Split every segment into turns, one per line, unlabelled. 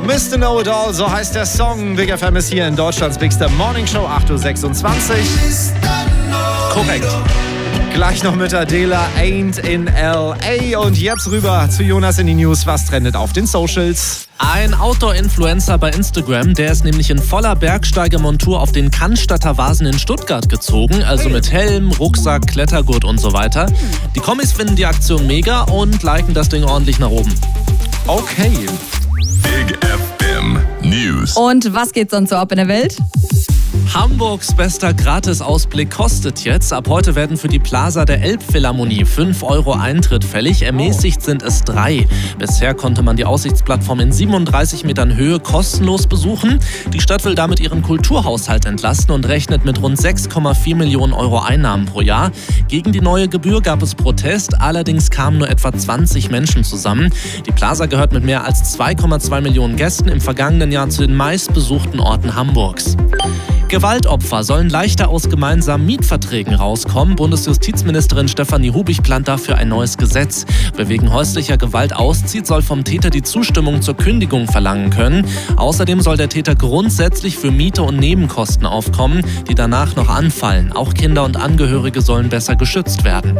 Mr. Know-It-All, so heißt der Song. Big FM ist hier in Deutschlands Bigster Morning Show, 8.26 Uhr. Korrekt. Gleich noch mit Adela, Ain't in L.A. Und jetzt rüber zu Jonas in die News. Was trendet auf den Socials?
Ein Outdoor-Influencer bei Instagram, der ist nämlich in voller Bergsteigermontur auf den Cannstatter Vasen in Stuttgart gezogen. Also mit Helm, Rucksack, Klettergurt und so weiter. Die Kommis finden die Aktion mega und liken das Ding ordentlich nach oben.
Okay.
Big FM News.
Und was geht sonst so ab in der Welt?
Hamburgs bester Gratisausblick kostet jetzt. Ab heute werden für die Plaza der Elbphilharmonie 5 € Eintritt fällig. Ermäßigt sind es 3. Bisher konnte man die Aussichtsplattform in 37 Metern Höhe kostenlos besuchen. Die Stadt will damit ihren Kulturhaushalt entlasten und rechnet mit rund 6,4 Millionen € Einnahmen pro Jahr. Gegen die neue Gebühr gab es Protest, allerdings kamen nur etwa 20 Menschen zusammen. Die Plaza gehört mit mehr als 2,2 Millionen Gästen im vergangenen Jahr zu den meistbesuchten Orten Hamburgs. Gewaltopfer sollen leichter aus gemeinsamen Mietverträgen rauskommen. Bundesjustizministerin Stefanie Hubich plant dafür ein neues Gesetz. Wer wegen häuslicher Gewalt auszieht, soll vom Täter die Zustimmung zur Kündigung verlangen können. Außerdem soll der Täter grundsätzlich für Miete und Nebenkosten aufkommen, die danach noch anfallen. Auch Kinder und Angehörige sollen besser geschützt werden.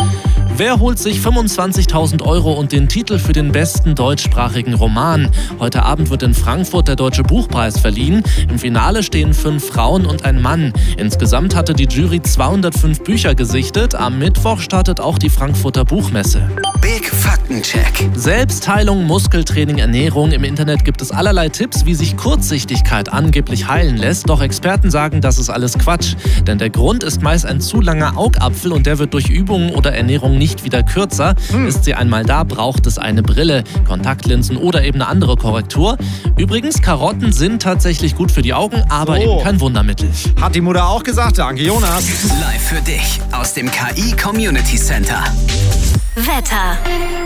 Wer holt sich 25.000 € und den Titel für den besten deutschsprachigen Roman? Heute Abend wird in Frankfurt der Deutsche Buchpreis verliehen. Im Finale stehen 5 Frauen und ein Mann. Insgesamt hatte die Jury 205 Bücher gesichtet. Am Mittwoch startet auch die Frankfurter Buchmesse.
Big Faktencheck.
Selbstheilung, Muskeltraining, Ernährung. Im Internet gibt es allerlei Tipps, wie sich Kurzsichtigkeit angeblich heilen lässt. Doch Experten sagen, das ist alles Quatsch. Denn der Grund ist meist ein zu langer Augapfel und der wird durch Übungen oder Ernährung nicht wieder kürzer. Ist sie einmal da, braucht es eine Brille, Kontaktlinsen oder eben eine andere Korrektur. Übrigens, Karotten sind tatsächlich gut für die Augen, aber eben kein Wundermittel.
Hat die Mutter auch gesagt. Danke, Jonas.
Live für dich aus dem KI Community Center.
Wetter.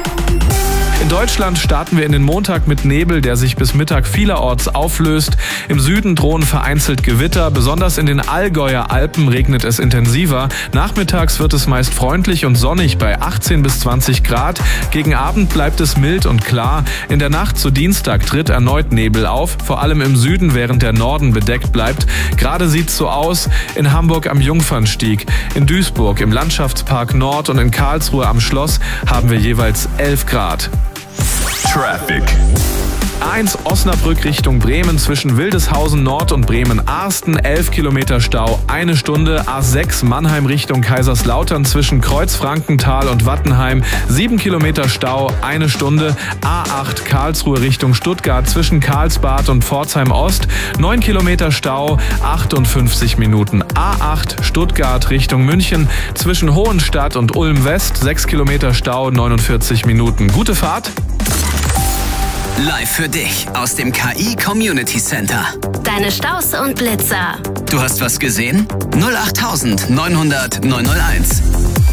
In Deutschland starten wir in den Montag mit Nebel, der sich bis Mittag vielerorts auflöst. Im Süden drohen vereinzelt Gewitter. Besonders in den Allgäuer Alpen regnet es intensiver. Nachmittags wird es meist freundlich und sonnig bei 18 bis 20 Grad. Gegen Abend bleibt es mild und klar. In der Nacht zu Dienstag tritt erneut Nebel auf, vor allem im Süden, während der Norden bedeckt bleibt. Gerade sieht's so aus in Hamburg am Jungfernstieg, in Duisburg im Landschaftspark Nord und in Karlsruhe am Schloss haben wir jeweils 11 Grad.
Traffic.
A1 Osnabrück Richtung Bremen zwischen Wildeshausen Nord und Bremen-Arsten 11 Kilometer Stau, 1 Stunde. A6 Mannheim Richtung Kaiserslautern zwischen Kreuzfrankenthal und Wattenheim 7 Kilometer Stau, 1 Stunde. A8 Karlsruhe Richtung Stuttgart zwischen Karlsbad und Pforzheim Ost 9 Kilometer Stau, 58 Minuten. A8 Stuttgart Richtung München zwischen Hohenstadt und Ulm West 6 Kilometer Stau, 49 Minuten. Gute Fahrt.
Live für dich aus dem KI Community Center.
Deine Staus und Blitzer.
Du hast was gesehen? 08900 901.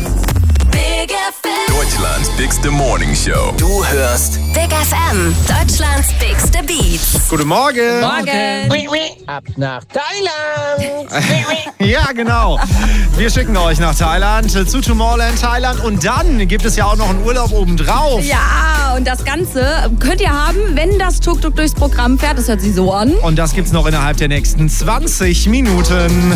Big FM.
Deutschlands Bigste Morning Show.
Du hörst
Big FM. Deutschlands bigste Beats.
Guten Morgen.
Ab nach Thailand.
Ja, genau. Wir schicken euch nach Thailand, zu Tomorrowland Thailand. Und dann gibt es ja auch noch einen Urlaub obendrauf.
Ja, und das Ganze könnt ihr haben, wenn das Tuk-Tuk durchs Programm fährt. Das hört sich so an.
Und das gibt's noch innerhalb der nächsten 20 Minuten.